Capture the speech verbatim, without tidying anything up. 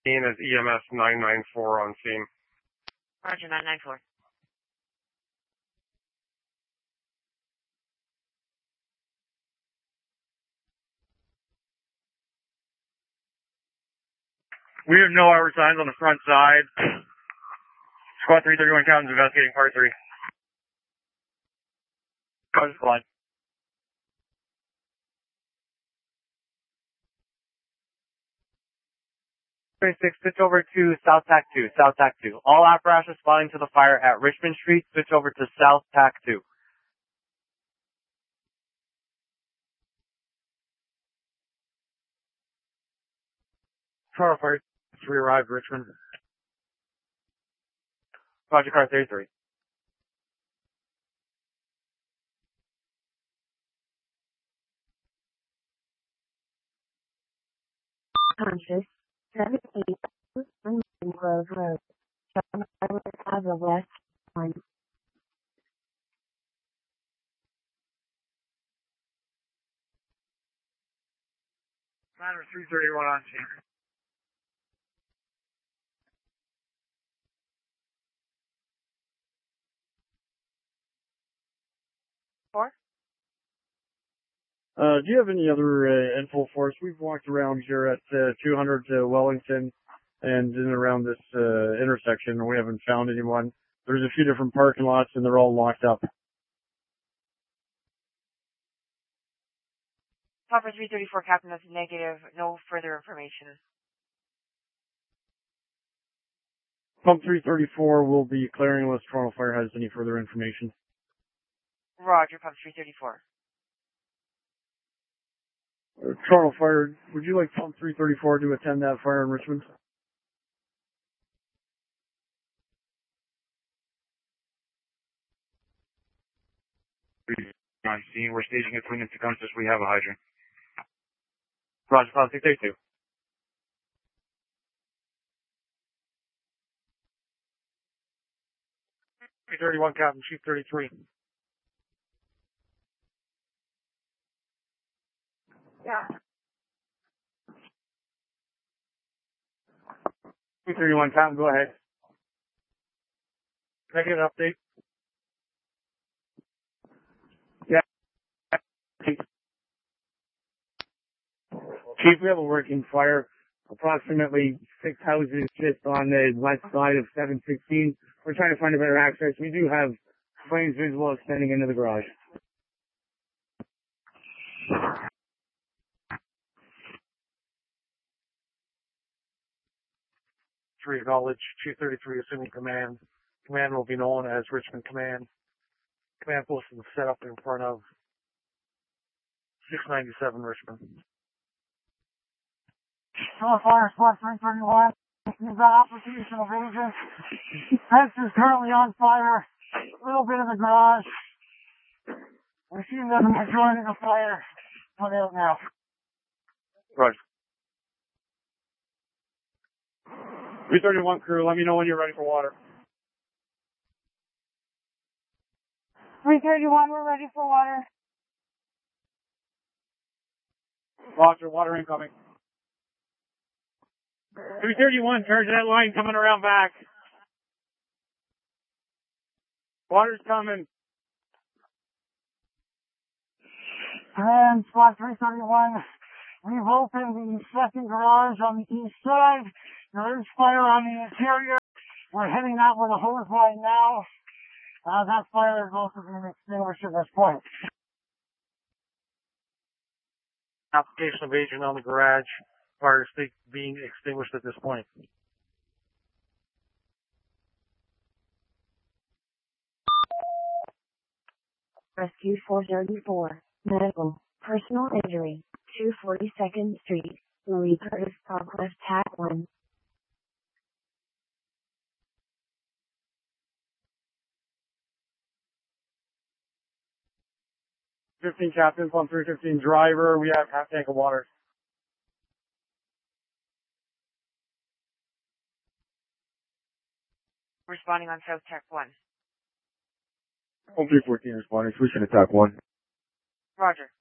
as E M S nine nine four on scene. Roger, nine nine four. We have no hour signs on the front side. Squad three thirty-one Captain's investigating part three. Roger, fine. twenty-six, switch over to South Tac two, South Tac two. All apparatus responding to the fire at Richmond Street, switch over to South Tac two. Toronto Fire three arrived, Richmond. Roger, car thirty-three. Conscious, seven eight, one Grove Road. John Island Plaza West, one. Matter three thirty-one on scene. Four? Uh, do you have any other uh, info for us? We've walked around here at uh, two hundred to Wellington and in and around this uh, intersection, and we haven't found anyone. There's a few different parking lots, and they're all locked up. Papa three thirty-four, Captain, that's negative. No further information. Pump three thirty-four will be clearing unless Toronto Fire has any further information. Roger, Pump three thirty-four. Uh, Toronto Fire, would you like Pump three thirty-four to attend that fire in Richmond? On scene, we're staging a twin into Conscious. We have a hydrant. Roger, Pump six thirty-two. three thirty-one, Captain, Chief thirty-three. Yeah. three thirty-one, Captain, go ahead. Can I get an update? Yeah. Chief, we have a working fire. Approximately six houses just on the west side of seven sixteen. We're trying to find a better access. We do have flames visible extending into the garage. Three acknowledge. Chief thirty-three assuming command. Command will be known as Richmond Command. Command post is set up in front of six ninety-seven Richmond. Toronto Fire Squad three thirty-one. We've got application of agent. Fence is currently on fire. A little bit of the garage. We're seeing that the majority of the fire went out now. Roger. three thirty-one crew, let me know when you're ready for water. three thirty-one, we're ready for water. Roger, water incoming. three thirty-one, charge that line coming around back. Water's coming. And Squad three thirty-one, we've opened the second garage on the east side. There is fire on the interior. We're heading out with a hose right now. Uh, that fire is also being extinguished at this point. Application of agent on the garage. Fire is being extinguished at this point. Rescue four thirty-four, medical, personal injury, two forty-second Street, Louis Curtis Parkwest, Tac one. fifteen Captain, pump three fifteen driver. We have half tank of water. Responding on South Tech one. Pump three fourteen responding. Solution attack one. Roger.